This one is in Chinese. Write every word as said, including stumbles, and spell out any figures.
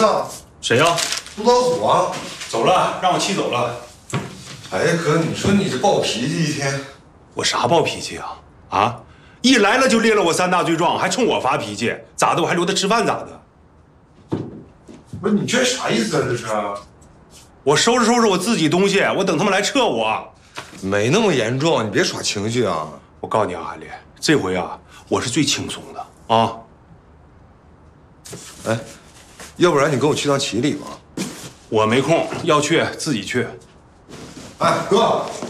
上。 谁呀？ 杜老虎啊， 走了，让我气走了。 哎呀，哥，你说你这暴脾气一天， 我啥暴脾气啊？啊，一来了就列了我三大罪状，还冲我发脾气，咋的？我还留他吃饭咋的？ 不是你这啥意思啊？这是？ 我收拾收拾我自己东西，我等他们来撤我。 没那么严重，你别耍情绪啊！ 我告诉你啊，韩丽，这回啊，我是最轻松的啊。 哎，要不然你跟我去趟七里吧？ 我没空，要去自己去。 哎，哥，